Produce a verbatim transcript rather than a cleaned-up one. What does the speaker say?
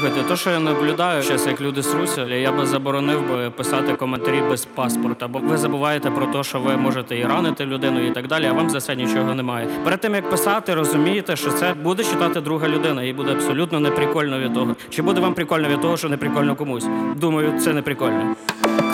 Слухайте, то, що я наблюдаю, зараз, як люди сруться, я би заборонив би писати коментарі без паспорта, бо ви забуваєте про те, що ви можете і ранити людину, і так далі, а вам за це нічого немає. Перед тим, як писати, розумієте, що це буде читати друга людина, і буде абсолютно неприкольно від того. Чи буде вам прикольно від того, що неприкольно комусь? Думаю, це неприкольно.